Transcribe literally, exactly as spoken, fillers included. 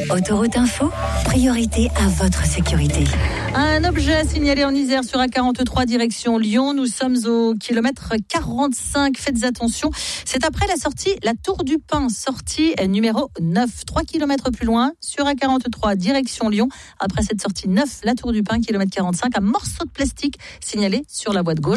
Autoroute Info, priorité à votre sécurité. Un objet à signaler en Isère sur A quarante-trois direction Lyon. Nous sommes au kilomètre quarante-cinq. Faites attention. C'est après la sortie La Tour du Pin, sortie numéro neuf. trois kilomètres plus loin sur A quarante-trois direction Lyon. Après cette sortie neuf, La Tour du Pin, kilomètre quarante-cinq, un morceau de plastique signalé sur la voie de gauche.